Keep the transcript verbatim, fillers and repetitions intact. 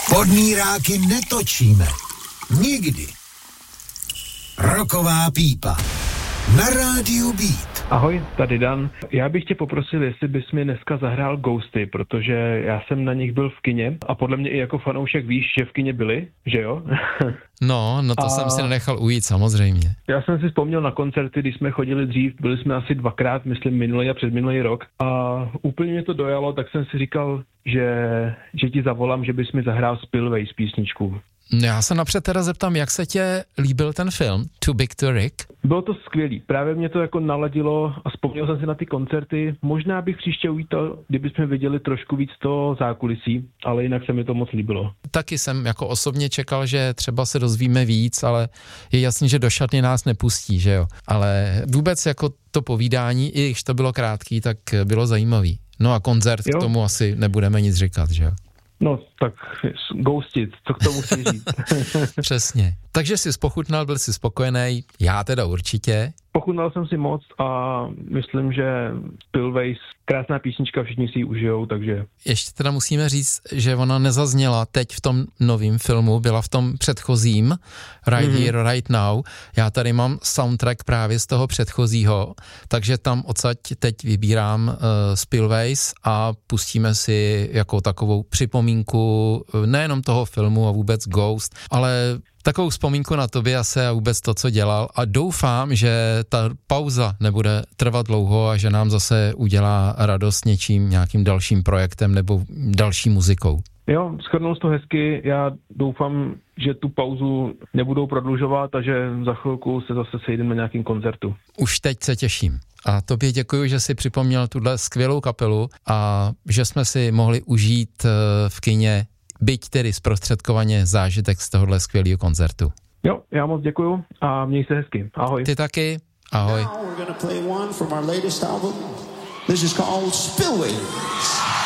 Podmíráky netočíme. Nikdy. Roková pípa. Na rádiu Beat. Ahoj, tady Dan. Já bych tě poprosil, jestli bys mi dneska zahrál Ghosty, protože já jsem na nich byl v kině a podle mě i jako fanoušek víš, že v kině byli, že jo? No, no to a... jsem si nenechal ujít samozřejmě. Já jsem si vzpomněl na koncerty, když jsme chodili dřív, byli jsme asi dvakrát, myslím minulý a předminulý rok a úplně mě to dojalo, tak jsem si říkal, že, že ti zavolám, že bys mi zahrál Spillways písničku. Já se napřed teda zeptám, jak se tě líbil ten film Too Big to Rick? Bylo to skvělý, právě mě to jako naladilo a vzpomněl jsem si na ty koncerty. Možná bych příště uvítal, kdybychom viděli trošku víc toho zákulisí, ale jinak se mi to moc líbilo. Taky jsem jako osobně čekal, že třeba se dozvíme víc, ale je jasný, že do šatny nás nepustí, že jo. Ale vůbec jako to povídání, i když to bylo krátký, tak bylo zajímavý. No a koncert jo. K tomu asi nebudeme nic říkat, že jo. No, tak ghostit, co k tomu chci říct. Přesně. Takže jsi pochutnal, byl jsi spokojený, já teda určitě. Pochutnal jsem si moc a myslím, že Spillways, krásná písnička, všichni si ji užijou, takže... Ještě teda musíme říct, že ona nezazněla teď v tom novém filmu, byla v tom předchozím, Right mm-hmm. Here, Right Now. Já tady mám soundtrack právě z toho předchozího, takže tam odsaď teď vybírám uh, Spillways a pustíme si jako takovou připomínku uh, nejenom toho filmu a vůbec Ghost, ale takovou vzpomínku na tobě asi a vůbec to, co dělal a doufám, že ta pauza nebude trvat dlouho a že nám zase udělá radost něčím, nějakým dalším projektem nebo další muzikou. Jo, shrnul jsi to hezky, já doufám, že tu pauzu nebudou prodlužovat a že za chvilku se zase sejdeme na nějakým koncertu. Už teď se těším. A tobě děkuji, že jsi připomněl tuhle skvělou kapelu a že jsme si mohli užít v kině byť tedy zprostředkovaně zážitek z tohohle skvělého koncertu. Jo, já moc děkuju a měj se hezky. Ahoj. Ty taky. Ahoj. Now we're gonna play one from our latest album. This is called Spillways.